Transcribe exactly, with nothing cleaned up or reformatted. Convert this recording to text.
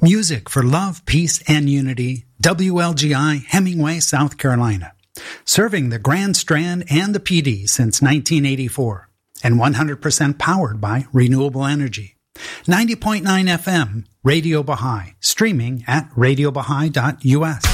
Music for love, peace, and unity. W L G I, Hemingway, South Carolina. Serving the Grand Strand and the P D since nineteen eighty-four. And one hundred percent powered by renewable energy. ninety point nine F M, Radio Baha'i. Streaming at radio baha'i dot U S.